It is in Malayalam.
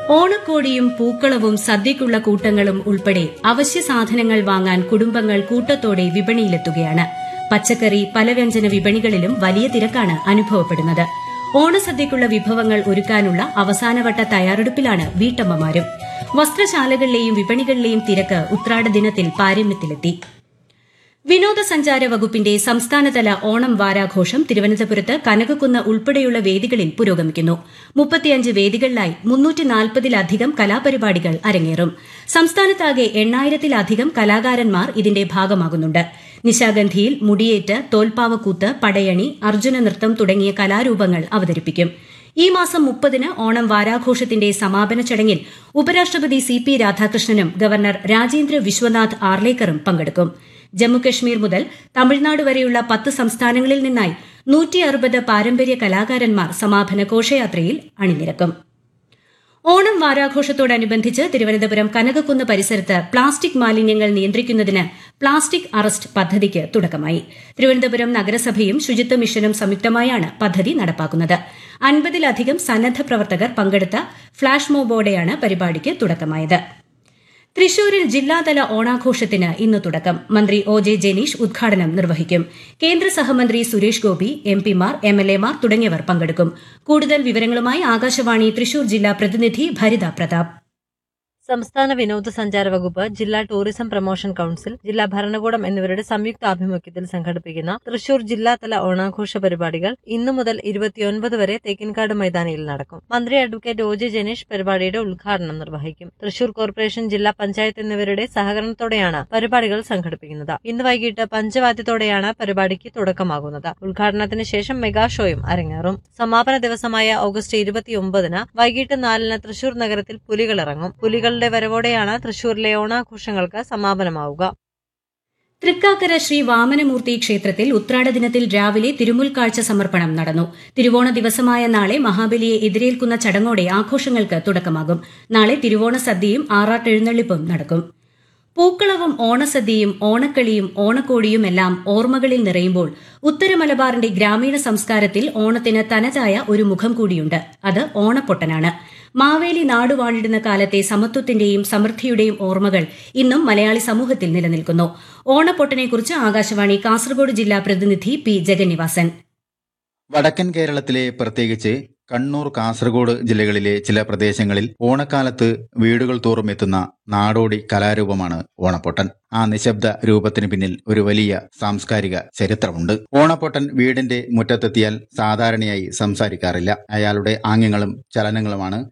ഓണക്കോടിയും പൂക്കളവും സദ്യയ്ക്കുള്ള കൂട്ടങ്ങളും ഉൾപ്പെടെ അവശ്യ സാധനങ്ങൾ വാങ്ങാൻ കുടുംബങ്ങൾ കൂട്ടത്തോടെ വിപണിയിലെത്തുകയാണ്. പച്ചക്കറി, പലവ്യഞ്ജന വിപണികളിലും വലിയ തിരക്കാണ് അനുഭവപ്പെടുന്നത്. ഓണസദ്യയ്ക്കുള്ള വിഭവങ്ങൾ ഒരുക്കാനുള്ള അവസാനവട്ട തയ്യാറെടുപ്പിലാണ് വീട്ടമ്മമാരും. വസ്ത്രശാലകളിലെയും വിപണികളിലെയും തിരക്ക് ഉത്രാട ദിനത്തിൽ പാരമ്യത്തിലെത്തി. വിനോദസഞ്ചാര വകുപ്പിന്റെ സംസ്ഥാനതല ഓണം വാരാഘോഷം തിരുവനന്തപുരത്ത് കനകക്കുന്ന് ഉൾപ്പെടെയുള്ള വേദികളിൽ പുരോഗമിക്കുന്നു. 35 വേദികളിലായി 340-ലധികം കലാപരിപാടികൾ അരങ്ങേറും. സംസ്ഥാനത്താകെ 8000-ലധികം കലാകാരന്മാർ ഇതിന്റെ ഭാഗമാകുന്നുണ്ട്. നിശാഗന്ധിയിൽ മുടിയേറ്റ്, തോൽപ്പാവക്കൂത്ത്, പടയണി, അർജുന നൃത്തം തുടങ്ങിയ കലാരൂപങ്ങൾ അവതരിപ്പിക്കും. ഈ മാസം 30-ന് ഓണം വാരാഘോഷത്തിന്റെ സമാപന ചടങ്ങിൽ ഉപരാഷ്ട്രപതി CP രാധാകൃഷ്ണനും ഗവർണർ രാജേന്ദ്ര വിശ്വനാഥ് ആർലേക്കറും പങ്കെടുക്കും. ജമ്മുകശ്മീർ മുതൽ തമിഴ്നാട് വരെയുള്ള 10 സംസ്ഥാനങ്ങളിൽ നിന്നായി 160 പാരമ്പര്യ കലാകാരന്മാർ സമാപന ഘോഷയാത്രയിൽ അണിനിരക്കും. ഓണം വാരാഘോഷത്തോടനുബന്ധിച്ച് തിരുവനന്തപുരം കനകക്കുന്ന് പരിസരത്ത് പ്ലാസ്റ്റിക് മാലിന്യങ്ങൾ നിയന്ത്രിക്കുന്നതിന് പ്ലാസ്റ്റിക് അറസ്റ്റ് പദ്ധതിക്ക് തുടക്കമായി. തിരുവനന്തപുരം നഗരസഭയും ശുചിത്വ മിഷനും സംയുക്തമായാണ് പദ്ധതി നടപ്പാക്കുന്നത്. 50-ലധികം സന്നദ്ധ പ്രവർത്തകർ പങ്കെടുത്ത ഫ്ളാഷ് മോബോടെയാണ് പരിപാടിക്ക് തുടക്കമായത്. തൃശൂരിൽ ജില്ലാതല ഓണാഘോഷത്തിന് ഇന്ന് തുടക്കം. മന്ത്രി OJ ജനീഷ് ഉദ്ഘാടനം നിർവഹിക്കും. കേന്ദ്ര സഹമന്ത്രി സുരേഷ് ഗോപി, MPമാർ, MLAമാർ തുടങ്ങിയവർ പങ്കെടുക്കും. കൂടുതൽ വിവരങ്ങളുമായി ആകാശവാണി തൃശൂർ ജില്ലാ പ്രതിനിധി ഭരിത പ്രതാപ്. സംസ്ഥാന വിനോദസഞ്ചാര വകുപ്പ്, ജില്ലാ ടൂറിസം പ്രൊമോഷൻ കൌൺസിൽ, ജില്ലാ ഭരണകൂടം എന്നിവരുടെ സംയുക്ത ആഭിമുഖ്യത്തിൽ സംഘടിപ്പിക്കുന്ന തൃശൂർ ജില്ലാതല ഓണാഘോഷ പരിപാടികൾ ഇന്നു മുതൽ 29 വരെ തേക്കിൻകാട് മൈതാനിയിൽ നടക്കും. മന്ത്രി അഡ്വക്കേറ്റ് OJ ജനീഷ് പരിപാടിയുടെ ഉദ്ഘാടനം നിർവഹിക്കും. തൃശൂർ കോർപ്പറേഷൻ, ജില്ലാ പഞ്ചായത്ത് എന്നിവരുടെ സഹകരണത്തോടെയാണ് പരിപാടികൾ സംഘടിപ്പിക്കുന്നത്. ഇന്ന് വൈകിട്ട് പഞ്ചവാദ്യത്തോടെയാണ് പരിപാടിക്ക് തുടക്കമാകുന്നത്. ഉദ്ഘാടനത്തിന് ശേഷം മെഗാ ഷോയും അരങ്ങേറും. സമാപന ദിവസമായ ഓഗസ്റ്റ് 29-ന് വൈകിട്ട് 4-ന് തൃശൂർ നഗരത്തിൽ പുലികളിറങ്ങും. പുലികളുടെ വരവോടെയാണ് തൃശൂരിലെ ഓണാഘോഷങ്ങൾക്ക് സമാപനമാവുക. തൃക്കാക്കര ശ്രീ വാമനമൂർത്തി ക്ഷേത്രത്തിൽ ഉത്രാട ദിനത്തിൽ രാവിലെ തിരുമുൽക്കാഴ്ച സമർപ്പണം നടന്നു. തിരുവോണ ദിവസമായ നാളെ മഹാബലിയെ എതിരേൽക്കുന്ന ചടങ്ങോടെ ആഘോഷങ്ങൾക്ക് തുടക്കമാകും. നാളെ തിരുവോണ സദ്യയും ആറാട്ടെഴുന്നള്ളിപ്പും നടക്കും. പൂക്കളവും ഓണസദ്യയും ഓണക്കളിയും ഓണക്കോടിയുമെല്ലാം ഓർമ്മകളിൽ നിറയുമ്പോൾ ഉത്തര മലബാറിന്റെ ഗ്രാമീണ സംസ്കാരത്തിൽ ഓണത്തിന് തനതായ ഒരു മുഖം കൂടിയുണ്ട്. അത് ഓണപ്പൊട്ടനാണ്. മാവേലി നാടുവാണിടുന്ന കാലത്തെ സമത്വത്തിന്റെയും സമൃദ്ധിയുടെയും ഓർമ്മകൾ ഇന്നും മലയാളി സമൂഹത്തിൽ നിലനിൽക്കുന്നു. ഓണപ്പൊട്ടനെക്കുറിച്ച് ആകാശവാണി കാസർഗോഡ് ജില്ലാ പ്രതിനിധി P ജഗന്നിവാസൻ. വടക്കൻ കേരളത്തിലെ, പ്രത്യേകിച്ച് കണ്ണൂർ, കാസർഗോഡ് ജില്ലകളിലെ ചില പ്രദേശങ്ങളിൽ ഓണക്കാലത്ത് വീടുകൾ തോറും എത്തുന്ന നാടോടി കലാരൂപമാണ് ഓണപ്പൊട്ടൻ. ആ നിശബ്ദ രൂപത്തിന് പിന്നിൽ ഒരു വലിയ സാംസ്കാരിക ചരിത്രമുണ്ട്. ഓണപ്പൊട്ടൻ വീടിന്റെ മുറ്റത്തെത്തിയാൽ സാധാരണയായി സംസാരിക്കാറില്ല. അയാളുടെ ആംഗ്യങ്ങളും ചലനങ്ങളുമാണ്